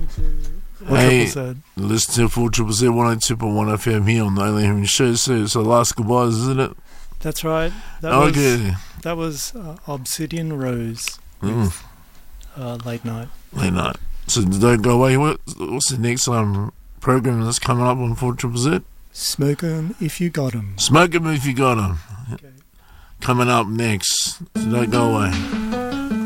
Hey, listen to 4 Triple Z 102.1 FM here on the Only Human Show. So last goodbyes, isn't it? That's right. That was Obsidian Rose with Late Night. Late Night. So don't go away. What's the next program that's coming up on 4 Triple Z? Smoke 'em if you got 'em. Smoke 'em if you got 'em. Okay. Coming up next. So don't go away.